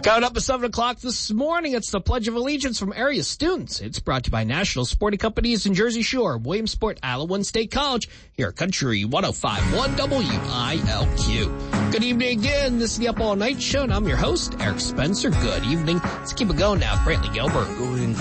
Coming up at 7 o'clock this morning, it's the Pledge of Allegiance from area students. It's brought to you by National Sporting Companies in Jersey Shore, Williamsport, Alawan State College, here at Country 105.1 WILQ. Good evening again. This is the Up All Night Show, and I'm your host, Eric Spencer. Good evening. Let's keep it going now. Brantley Gilbert. Going